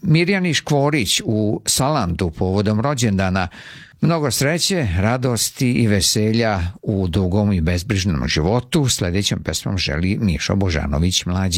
Mirjani Škvorić u Salandu povodom rođendana. Mnogo sreće, radosti i veselja u dugom i bezbrižnom životu. Sljedećom pesmom želi Mišo Božanović mlađi.